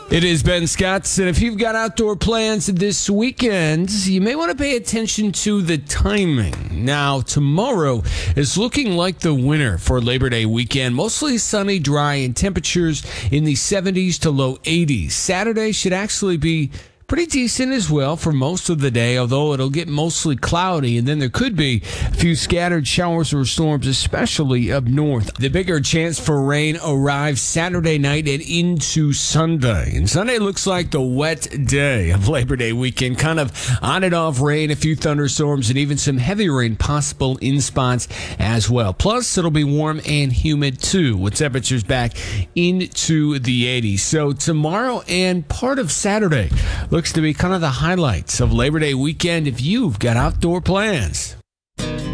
It is Ben Scott, and if you've got outdoor plans this weekend, you may want to pay attention to the timing. Now, tomorrow is looking like the winner for Labor Day weekend. Mostly sunny, dry, and temperatures in the 70s to low 80s. Saturday should actually be pretty decent as well for most of the day, although it'll get mostly cloudy, and then there could be a few scattered showers or storms, especially up north. The bigger chance for rain arrives Saturday night and into Sunday. And Sunday looks like the wet day of Labor Day weekend, kind of on and off rain, a few thunderstorms, and even some heavy rain possible in spots as well. Plus, it'll be warm and humid too, with temperatures back into the 80s. So tomorrow and part of Saturday looks to be kind of the highlights of Labor Day weekend if you've got outdoor plans.